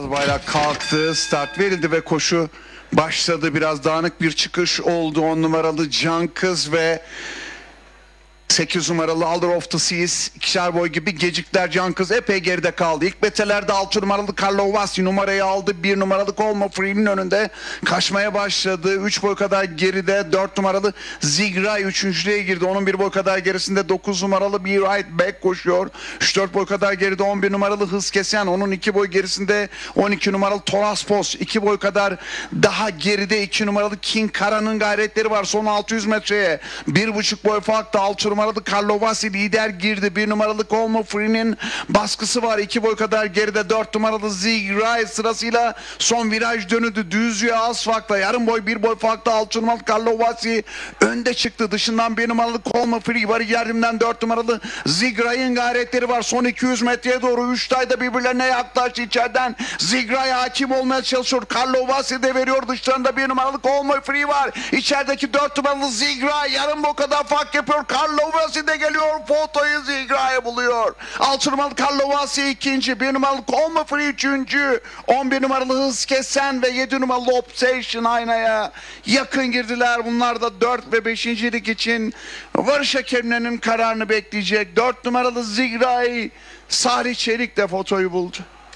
Bayrak kalktı, start verildi ve koşu başladı. Biraz dağınık bir çıkış oldu. 10 numaralı Can Kız ve 8 numaralı Alder of the Seas ikişer boy gibi geciktiler. Can Kız epey geride kaldı. İlk metrelerde 6 numaralı Carlo Vassi numarayı aldı. 1 numaralı Colma Free'nin önünde kaçmaya başladı. 3 boy kadar geride 4 numaralı Zigray üçüncülüğe girdi. Onun 1 boy kadar gerisinde 9 numaralı Be Right Back koşuyor. 3-4 boy kadar geride 11 numaralı Hız Kesen. Onun 2 boy gerisinde 12 numaralı Toraspos. 2 boy kadar daha geride 2 numaralı King Kara'nın gayretleri var. Son 600 metreye 1,5 boy farkta 6 numaralı Carlo Vassi lider girdi. 1 numaralı Colma Free'nin baskısı var. 2 boy kadar geride 4 numaralı Zigray sırasıyla son viraj dönüldü. Düzlüğe az farkla yarım boy 1 boy farkta 6 numaralı Carlo Vassi önde çıktı. Dışından 1 numaralı Colma Free var. Yerdimden 4 numaralı Zigray'ın gayretleri var. Son 200 metreye doğru 3 tayda birbirlerine yaklaştı. İçeriden Zigray hakim olmaya çalışıyor. Carlo Vassi de veriyor. Dışlarında 1 numaralı Colma Free var. İçerideki 4 numaralı Zigray yarım boy kadar fark yapıyor. Carlo Vassi de geliyor. Fotoyu Zigray'ı buluyor. 6 numaralı Carlo Vassi ikinci. 1 numaralı Colma Free üçüncü. 11 numaralı Hız Kesen ve 7 numaralı Obsession aynaya yakın girdiler. Bunlar da 4 ve 5.lik için varış hakemlerinin kararını bekleyecek. 4 numaralı Zigray Salih Çelik de fotoyu buldu.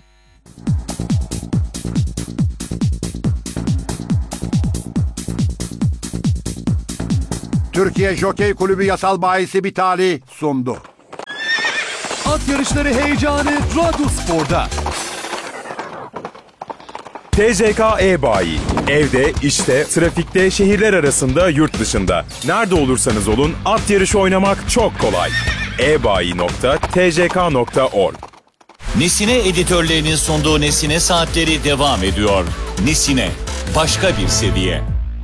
Türkiye Jokey Kulübü Yasal Bayisi Bitali sundu. At yarışları heyecanı Radyospor'da. TCK E-Bayi. Evde, işte, trafikte, şehirler arasında, yurt dışında. Nerede olursanız olun at yarışı oynamak çok kolay. ebayi.tck.org. Nesine editörlerinin sunduğu Nesine Saatleri devam ediyor. Nesine, başka bir seviye.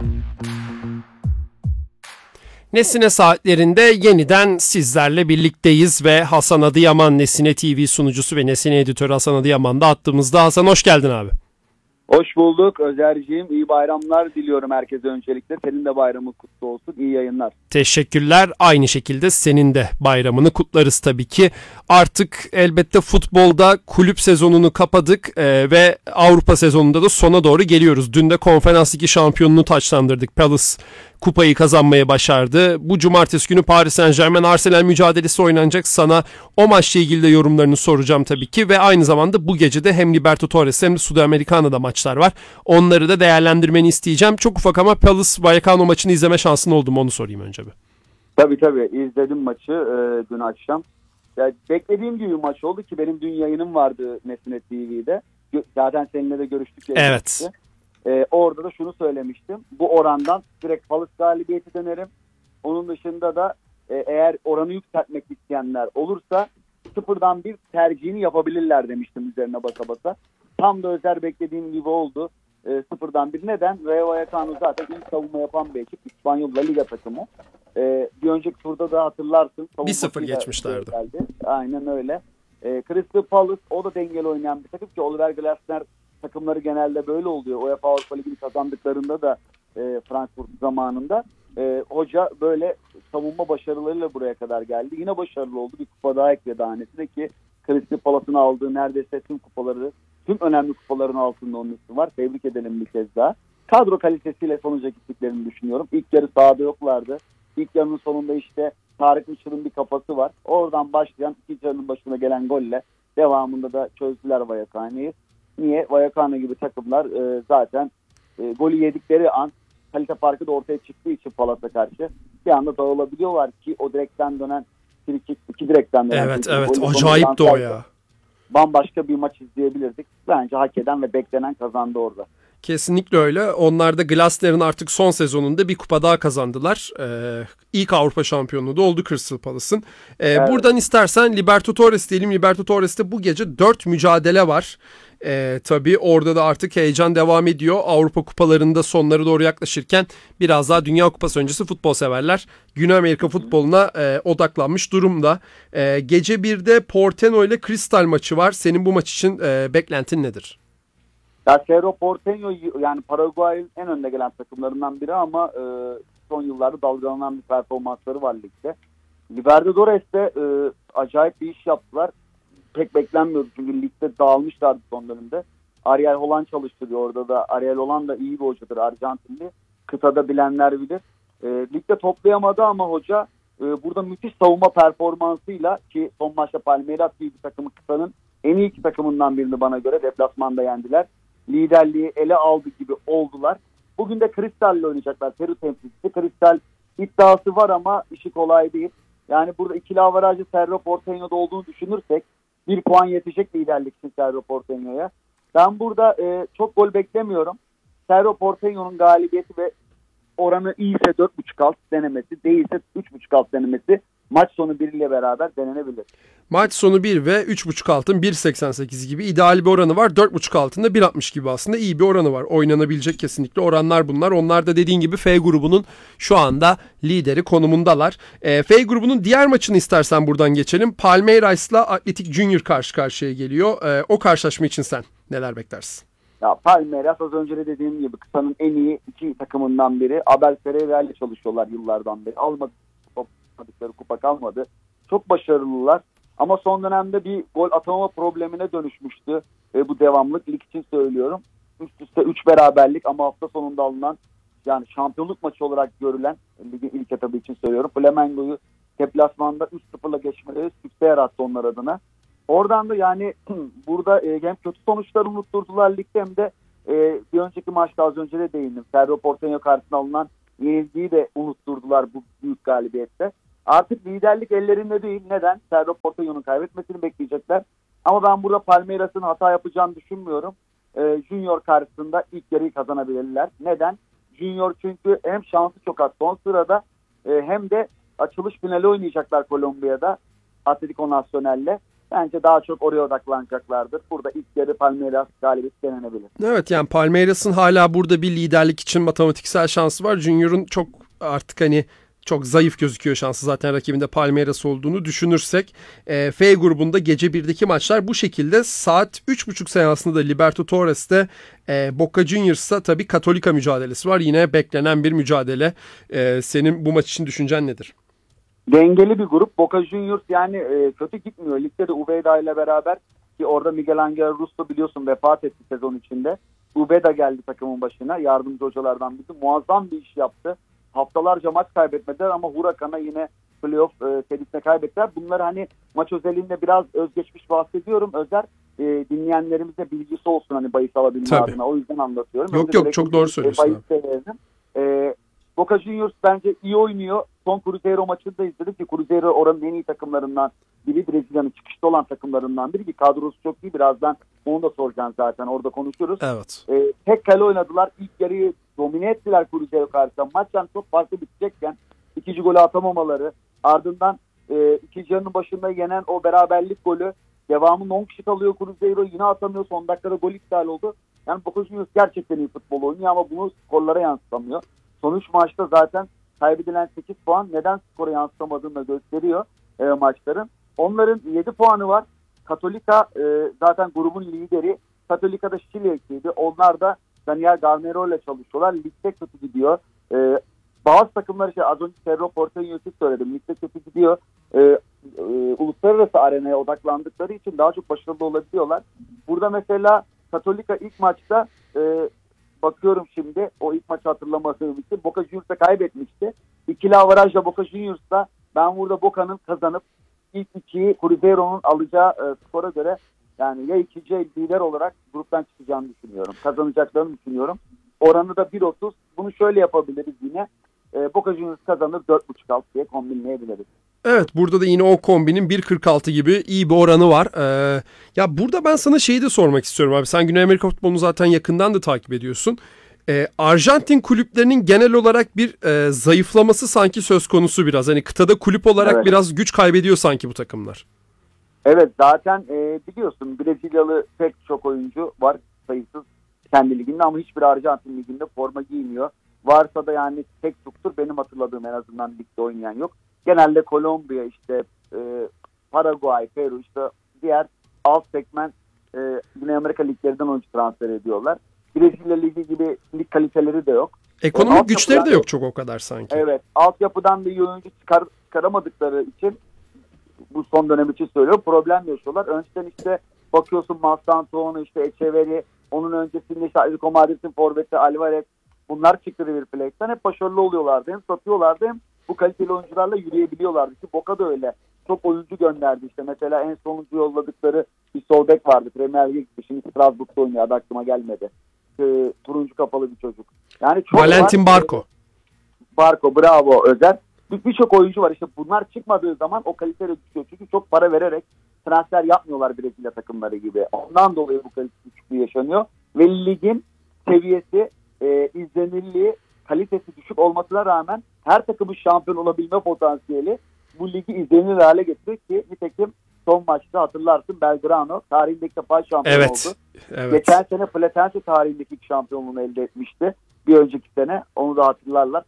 Nesine Saatlerinde yeniden sizlerle birlikteyiz ve Hasan Adıyaman, Nesine TV sunucusu ve Nesine editörü Hasan Adıyaman da attığımızda. Hasan hoş geldin abi. Hoş bulduk Özerciğim. İyi bayramlar diliyorum herkese öncelikle. Senin de bayramın kutlu olsun. İyi yayınlar. Teşekkürler. Aynı şekilde senin de bayramını kutlarız tabii ki. Artık elbette futbolda kulüp sezonunu kapadık ve Avrupa sezonunda da sona doğru geliyoruz. Dün de Konferans Ligi şampiyonunu taçlandırdık. Palace kupayı kazanmayı başardı. Bu cumartesi günü Paris Saint-Germain Arsenal mücadelesi oynanacak. Sana o maçla ilgili de yorumlarını soracağım tabii ki ve aynı zamanda bu gece de hem Libertadores hem de Sudamericana'da maçlar var. Onları da değerlendirmeni isteyeceğim. Çok ufak ama Palace Vallecano maçını izleme şansın oldu mu onu sorayım önce bir. Tabii izledim maçı dün akşam. Ya, beklediğim gibi bir maç oldu ki benim dün yayınım vardı Nesine TV'de. Zaten seninle de görüştük. Evet. Orada da şunu söylemiştim. Bu orandan direkt Palace galibiyeti denerim. Onun dışında da eğer oranı yükseltmek isteyenler olursa sıfırdan bir tercihini yapabilirler demiştim üzerine basa basa. Tam da Özer beklediğim gibi oldu. Sıfırdan bir. Neden? Rayo Vallecano zaten ilk savunma yapan bir ekip. İspanyol La Liga takımı. Bir önceki turda da hatırlarsın. 1-0 geçmişlerdi. Aynen öyle. Crystal Palace o da dengeli oynayan bir takım ki Oliver Glasner takımları genelde böyle oluyor. UEFA Avrupa Ligi'ni kazandıklarında da Frankfurt zamanında hoca böyle savunma başarılarıyla buraya kadar geldi. Yine başarılı oldu. Bir kupa daha ekledi hanesi de ki Crystal Palace'ın aldığı neredeyse tüm kupaları, tüm önemli kupaların altında onun üstü var. Tebrik edelim bir kez daha. Kadro kalitesiyle sonuca gittiklerini düşünüyorum. İlk yarı sahada yoklardı. İlk yarının sonunda işte Tarık Mıçır'ın bir kafası var. Oradan başlayan ikinci yarının başına gelen golle devamında da çözdüler Vallecano'yu. Niye? Vallecano gibi takımlar zaten golü yedikleri an kalite farkı da ortaya çıktığı için Palas'a karşı bir anda dağılabiliyorlar ki o direkten dönen frikik, iki direkten dönen Evet acayipti o ya. Bambaşka bir maç izleyebilirdik. Bence hak eden ve beklenen kazandı orada. Kesinlikle öyle. Onlar da Glasner'ın artık son sezonunda bir kupa daha kazandılar. İlk Avrupa şampiyonluğu da oldu Crystal Palace'ın. Evet. Buradan istersen Libertadores diyelim. Libertadores'te bu gece 4 mücadele var. Tabii orada da artık heyecan devam ediyor. Avrupa kupalarında sonlara doğru yaklaşırken biraz daha Dünya Kupası öncesi futbol severler Güney Amerika futboluna odaklanmış durumda. Gece 1'de Porteño ile Cristal maçı var. Senin bu maç için beklentin nedir? Ya Cerro Porteño yani Paraguay'ın en önde gelen takımlarından biri ama son yıllarda dalgalanan bir performansları var ligde. Libertadores'te acayip bir iş yaptılar. Pek beklenmiyordu çünkü ligde dağılmışlardı son dönemde. Ariel Holan çalıştırıyor orada da. Ariel Holan da iyi bir hocadır, Arjantinli. Kıtada bilenler bilir. Ligde toplayamadı ama hoca burada müthiş savunma performansıyla, ki son maçta Palmeiras gibi bir takımı, kıtanın en iyi iki takımından birini bana göre deplasmanda yendiler. Liderliği ele aldı gibi oldular. Bugün de Cristal'le oynayacaklar. Peru temsilcisi. Cristal iddiası var ama işi kolay değil. Yani burada ikili avarajı Cerro Porteño'da olduğunu düşünürsek 1 puan yetecek liderlik için Cerro Porteño'ya. Ben burada çok gol beklemiyorum. Cerro Porteño'nun galibiyeti ve oranı iyiyse 4.5 alt denemesi, değilse 3.5 alt denemesi maç sonu 1 ile beraber denenebilir. Maç sonu 1 ve 3.5 altın 1.88 gibi ideal bir oranı var. 4.5 altında 1.60 gibi aslında iyi bir oranı var. Oynanabilecek kesinlikle oranlar bunlar. Onlar da dediğin gibi F grubunun şu anda lideri konumundalar. F grubunun diğer maçını istersen buradan geçelim. Palmeiras'la Atletik Junior karşı karşıya geliyor. O karşılaşma için sen neler beklersin? Ya Palmeiras az önce de dediğim gibi kıtanın en iyi iki takımından biri. Abel Ferreira ile çalışıyorlar yıllardan beri. Almadıkları kupa kalmadı. Çok başarılılar. Ama son dönemde bir gol atamama problemine dönüşmüştü. Bu devamlık lig için söylüyorum. Üst üste 3 beraberlik ama hafta sonunda alınan, yani şampiyonluk maçı olarak görülen, ligin ilk etabı için söylüyorum, Flamengo'yu deplasmanda 3-0'la geçmeleri sükse yarattı onlar adına. Oradan da yani burada hem kötü sonuçları unutturdular ligde hem de bir önceki maçta az önce de değindim. Cerro Porteño karşısında alınan yenilgiyi de unutturdular bu büyük galibiyette. Artık liderlik ellerinde değil. Neden? Cerro Porteño'nun kaybetmesini bekleyecekler. Ama ben burada Palmeiras'ın hata yapacağını düşünmüyorum. Junior karşısında ilk yarıyı kazanabilirler. Neden? Junior çünkü hem şansı çok az son sırada hem de açılış finali oynayacaklar Kolombiya'da Atlético Nacional'le. Bence daha çok oraya odaklanacaklardır. Burada ilk yarı Palmeiras galibiyeti denenebilir. Evet, yani Palmeiras'ın hala burada bir liderlik için matematiksel şansı var. Junior'un çok artık çok zayıf gözüküyor şansı, zaten rakibinde Palmeiras olduğunu düşünürsek. F grubunda gece 1'deki maçlar bu şekilde. Saat 3.30 seansında da Libertadores'te Boca Juniors'ta tabii Católica mücadelesi var. Yine beklenen bir mücadele. Senin bu maç için düşüncen nedir? Dengeli bir grup. Boca Juniors yani kötü gitmiyor. Ligde de Ubeda ile beraber, ki orada Miguel Angel Russo biliyorsun vefat etti sezon içinde. Ubeda geldi takımın başına. Yardımcı hocalardan biri. Muazzam bir iş yaptı. Haftalarca maç kaybetmediler ama Huracan'a yine playoff serisine kaybettiler. Bunları maç özelinde biraz özgeçmiş bahsediyorum. Özer dinleyenlerimize bilgisi olsun bahis alabilme adına. O yüzden anlatıyorum. Yok çok doğru söylüyorsun. Boca Juniors bence iyi oynuyor. Son Cruzeiro maçını da izledik ki Cruzeiro oranın en iyi takımlarından biri. Brezilya'nın çıkışta olan takımlarından biri ki kadrosu çok iyi. Birazdan onu da soracağım zaten. Orada konuşuruz. Evet. Tek kale oynadılar. İlk yarıyı domine ettiler Cruzeiro karşısında. Maç çok farklı bitecekken ikinci golü atamamaları, ardından ikinci yarının başında yenen o beraberlik golü, devamında 10 kişi kalıyor Cruzeiro, yine atamıyor. Son dakikada gol iptal oldu. Yani Boca Juniors gerçekten iyi futbol oynuyor ama bunu skorlara yansıtamıyor. Son 3 maçta zaten kaybedilen 8 puan neden skora yansıtamadığını da gösteriyor maçların. Onların 7 puanı var. Católica zaten grubun lideri. Católica da Şili ekiydi. Onlar da Daniel Garnero ile çalışıyorlar. Ligde kötü gidiyor. Bazı takımlar az önce Cerro Porteño'yu söyledim. Ligde kötü gidiyor. Uluslararası arenaya odaklandıkları için daha çok başarılı olabiliyorlar. Burada mesela Católica ilk maçta bakıyorum şimdi o ilk maçı hatırlamadığım için Boca Juniors'a kaybetmişti. İkili avarajla Boca Juniors'ta ben burada Boca'nın kazanıp ilk ikiyi Cruzeiro'nun alacağı skora göre yani ya ikinci lider olarak gruptan çıkacağını düşünüyorum. Kazanacaklarını düşünüyorum. Oranı da 1.30. Bunu şöyle yapabiliriz yine. Boca Juniors kazanır 4.5 alt diye kombinleyebiliriz. Evet, burada da yine o kombinin 1.46 gibi iyi bir oranı var. Ya burada ben sana şeyi de sormak istiyorum abi. Sen Güney Amerika futbolunu zaten yakından da takip ediyorsun. Arjantin kulüplerinin genel olarak bir zayıflaması sanki söz konusu biraz. Kıtada kulüp olarak biraz güç kaybediyor sanki bu takımlar. Evet, zaten biliyorsun Brezilyalı pek çok oyuncu var sayısız kendi liginde ama hiçbir Arjantin liginde forma giymiyor. Varsa da yani tek tuktur benim hatırladığım en azından ligde oynayan yok. Genelde Kolombiya, Paraguay, Peru, diğer alt segment Güney Amerika liglerinden oyuncu transfer ediyorlar. Brezilya ligi gibi lig kaliteleri de yok. Ekonomik güçleri de yok çok o kadar sanki. Evet, altyapıdan da iyi oyuncu çıkaramadıkları için bu son dönem için söylüyorum problem yaşıyorlar. Önceden bakıyorsun Mastantuono, Echeverri, Onun öncesinde işte Atletico Madrid'in forveti Alvarez, bunlar çıktı River Plate'den. Hep başarılı oluyorlardı. Hem satıyorlardı hem bu kaliteli oyuncularla yürüyebiliyorlardı. Ki Boca da öyle. Çok oyuncu gönderdi işte. Mesela en sonuncu yolladıkları bir sol bek vardı. Premier Lig gibi. Şimdi Strasbourg'da oynuyor. Adı aklıma gelmedi. Turuncu kapalı bir çocuk. Yani çok Valentin Barco. Barco, bravo Özer. Birçok oyuncu var. İşte bunlar çıkmadığı zaman o kalite düşüyor. Çünkü çok para vererek transfer yapmıyorlar Brezilya takımları gibi. Ondan dolayı bu kalite düşüklüğü yaşanıyor. Ve ligin seviyesi, izlenirliği, kalitesi düşük olmasına rağmen her takımın şampiyon olabilme potansiyeli bu ligi izlenir hale getiriyor ki nitekim son maçta hatırlarsın Belgrano tarihindeki ilk defa şampiyon oldu. Evet. Geçen sene Platense tarihindeki ilk şampiyonluğunu elde etmişti. Bir önceki sene onu da hatırlarlar.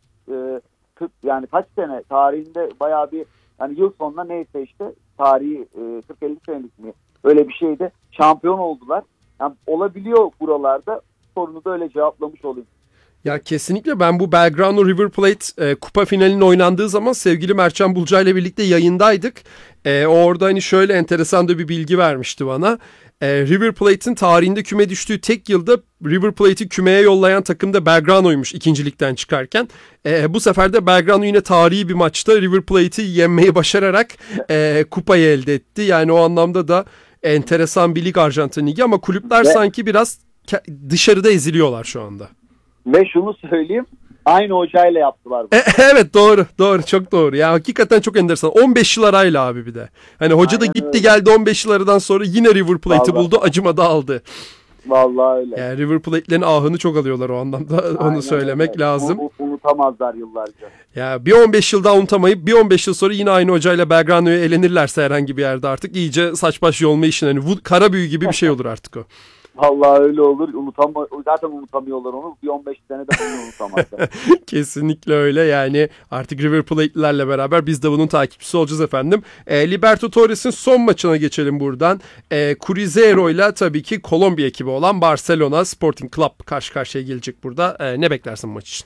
Yani kaç sene tarihinde bayağı bir yani yıl sonuna neyse işte tarihi 40-50 senelik mi öyle bir şeydi. Şampiyon oldular. Yani olabiliyor buralarda. Sorunu da öyle cevaplamış olayım. Ya kesinlikle ben bu Belgrano River Plate kupa finalinin oynandığı zaman sevgili Mertcan Bulca ile birlikte yayındaydık. Orada hani şöyle enteresan da bir bilgi vermişti bana. River Plate'in tarihinde küme düştüğü tek yılda River Plate'i kümeye yollayan takım da Belgrano'ymuş ikincilikten çıkarken. Bu sefer de Belgrano yine tarihi bir maçta River Plate'i yenmeyi başararak kupayı elde etti. Yani o anlamda da enteresan bir lig Arjantin Ligi ama kulüpler sanki biraz dışarıda eziliyorlar şu anda. Ve şunu söyleyeyim, aynı hocayla yaptılar bunu. Evet doğru çok doğru. Ya hakikaten çok enteresan. 15 yıl arayla abi bir de. Hani hoca da Aynen gitti öyle. geldi 15 yıl aradan sonra yine River Plate'i Vallahi. buldu, acımadı aldı. Vallahi öyle. Yani River Plate'lerin ahını çok alıyorlar o anlamda. Onu Aynen söylemek öyle. lazım. Unutamazlar yıllarca. Ya bir 15 yıl daha unutamayıp bir 15 yıl sonra yine aynı hocayla Belgrano'ya elenirlerse herhangi bir yerde artık iyice saç baş yolma işin. Hani kara büyü gibi bir şey olur artık o. Vallahi öyle olur. Zaten unutamıyorlar onu. Bir 15 sene de bunu unutamazlar. Kesinlikle öyle yani artık River Plate'lilerle beraber biz de bunun takipçisi olacağız efendim. Libertadores'in son maçına geçelim buradan. Cruzeiro ile tabii ki Kolombiya ekibi olan Barcelona Sporting Club karşı karşıya gelecek burada. Ne beklersin maç için?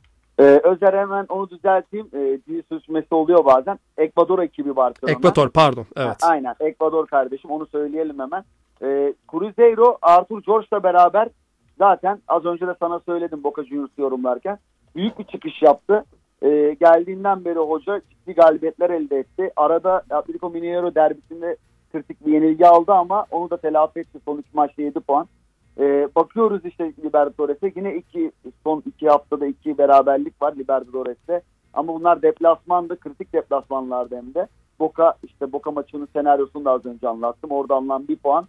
Özer hemen onu düzelteyim. Dil sürçmesi oluyor bazen. Ekvador ekibi Barcelona. Ekvador pardon evet. Aynen Ekvador kardeşim onu söyleyelim hemen. Cruzeiro Arthur Jorge'la beraber zaten az önce de sana söyledim Boca Juniors'u yorumlarken büyük bir çıkış yaptı. Geldiğinden beri hoca ciddi galibiyetler elde etti. Arada Atletico Mineiro derbisinde kritik bir yenilgi aldı ama onu da telafi etti. Son 3 maçta 7 puan. Bakıyoruz işte Libertadores'e yine son 2 haftada 2 beraberlik var Libertadores'te. Ama bunlar deplasmandı, kritik deplasmanlardı hem de. Boca maçının senaryosunu da az önce anlattım. Orada alınan 1 puan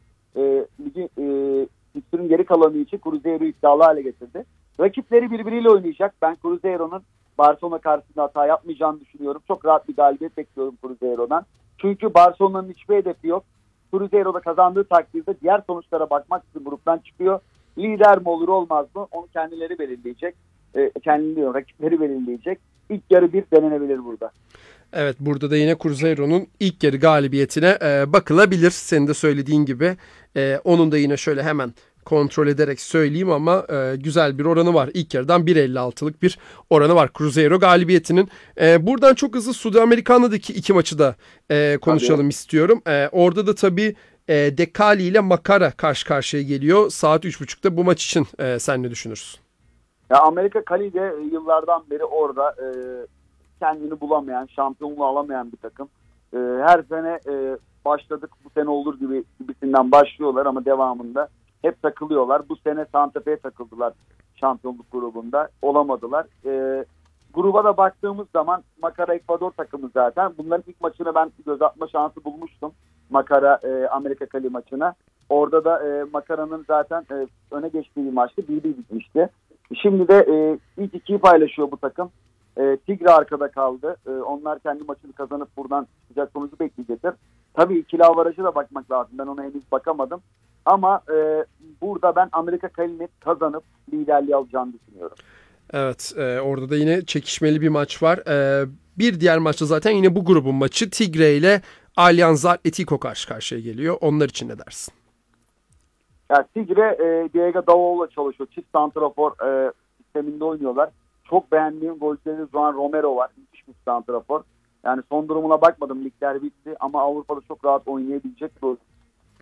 fikstürün geri kalanı için Cruzeiro'yu iddialı hale getirdi. Rakipleri birbiriyle oynayacak. Ben Cruzeiro'nun Barcelona karşısında hata yapmayacağını düşünüyorum. Çok rahat bir galibiyet bekliyorum Cruzeiro'dan. Çünkü Barcelona'nın hiçbir hedefi yok. Cruzeiro'da kazandığı takdirde diğer sonuçlara bakmak için gruptan çıkıyor. Lider mi olur olmaz mı? Onu kendileri belirleyecek. Rakipleri belirleyecek. İlk yarı bir denenebilir burada. Evet burada da yine Cruzeiro'nun ilk yarı galibiyetine bakılabilir. Senin de söylediğin gibi. Onun da yine şöyle hemen kontrol ederek söyleyeyim ama güzel bir oranı var. İlk yarıdan 1.56'lık bir oranı var Cruzeiro galibiyetinin. Buradan çok hızlı Sudamericano'daki 2 maçı da konuşalım istiyorum. Orada da tabii Decali ile Macara karşı karşıya geliyor. Saat 3.30'da bu maç için sen ne düşünürsün? Ya Amerika Cali de yıllardan beri orada kendini bulamayan, şampiyonluğu alamayan bir takım. Her sene başladık bu sene olur gibisinden başlıyorlar ama devamında hep takılıyorlar. Bu sene Santa Fe'ye takıldılar şampiyonluk grubunda. Olamadılar. Gruba da baktığımız zaman Macara Ekvador takımı zaten. Bunların ilk maçını ben göz atma şansı bulmuştum. Macara Amerika Cali maçına. Orada da Macara'nın zaten öne geçtiği bir maçtı. 1-1 bitmişti. Şimdi de ilk ikiyi paylaşıyor bu takım. Tigre arkada kaldı. Onlar kendi maçını kazanıp buradan çıkacak sonucu bekleyecektir. Tabii ikili avarajı da bakmak lazım. Ben ona henüz bakamadım. Ama burada ben Amerika Cali'nin kazanıp liderliği alacağını düşünüyorum. Evet orada da yine çekişmeli bir maç var. Bir diğer maçta zaten yine bu grubun maçı Tigre ile Alianza Atletico karşı karşıya geliyor. Onlar için ne dersin? Yani Tigre Diego Davo'yla çalışıyor. Çift santrafor sisteminde oynuyorlar. Çok beğendiğim golcüleri Juan Romero var. Müthiş bir santrafor. Yani son durumuna bakmadım. Ligler bitti ama Avrupa'da çok rahat oynayabilecek bir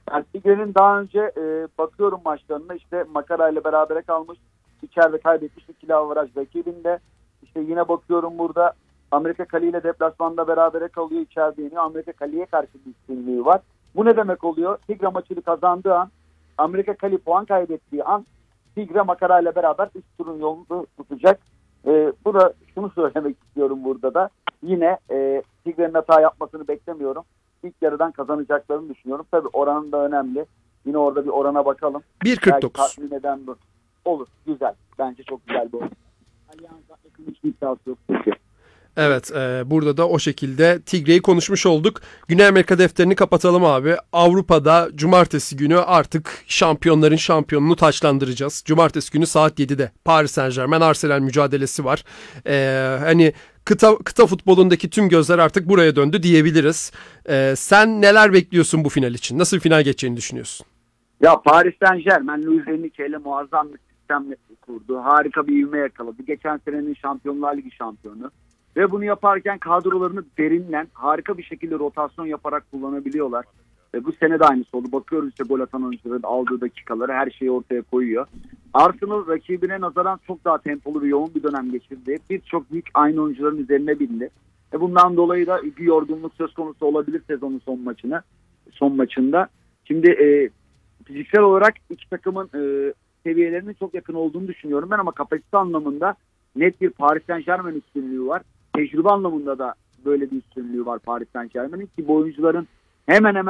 Yani Tigre'nin daha önce bakıyorum maçlarına, işte Makara ile berabere kalmış. İçeride kaybetmiş 2'li averaj rakibinde. İşte yine bakıyorum burada Amerika Kali ile deplasmanda berabere kalıyor, içeride yeniyor. Amerika Kali'ye karşı bir üstünlüğü var. Bu ne demek oluyor? Tigre maçını kazandığı an, Amerika Kali puan kaybettiği an Tigre Makara ile beraber üst turun yolunu tutacak. Bu da şunu söylemek istiyorum burada da. Yine Tigre'nin hata yapmasını beklemiyorum. İlk yarıdan kazanacaklarını düşünüyorum. Tabii oranın da önemli. Yine orada bir orana bakalım. 1.49. Belki tatmin eden bu. Olur. Güzel. Bence çok güzel bir oran. Allianz'a yakın hiçbir iddiası yok. Peki. Evet, burada da o şekilde Tigre'yi konuşmuş olduk. Güney Amerika defterini kapatalım abi. Avrupa'da cumartesi günü artık şampiyonların şampiyonunu taçlandıracağız. Cumartesi günü saat 7'de Paris Saint-Germain Arsenal mücadelesi var. Hani kıta futbolundaki tüm gözler artık buraya döndü diyebiliriz. Sen neler bekliyorsun bu final için? Nasıl bir final geçeceğini düşünüyorsun? Ya Paris Saint-Germain Luis Enrique ile muazzam bir sistemle kurdu. Harika bir ivme yakaladı. Geçen senenin Şampiyonlar Ligi şampiyonu. Ve bunu yaparken kadrolarını derinden harika bir şekilde rotasyon yaparak kullanabiliyorlar. Ve bu sene de aynısı oldu. Bakıyoruz işte gol atan oyuncuların aldığı dakikaları, her şeyi ortaya koyuyor. Arsenal rakibine nazaran çok daha tempolu ve yoğun bir dönem geçirdi. Birçok yük aynı oyuncuların üzerine bindi. Bundan dolayı da bir yorgunluk söz konusu olabilir sezonun son maçında. Şimdi fiziksel olarak iki takımın seviyelerinin çok yakın olduğunu düşünüyorum ben, ama kapasite anlamında net bir Paris Saint-Germain üstünlüğü var. Tecrübe anlamında da böyle bir üstünlüğü var Paris Saint-Germain'in, ki bu oyuncuların hemen hemen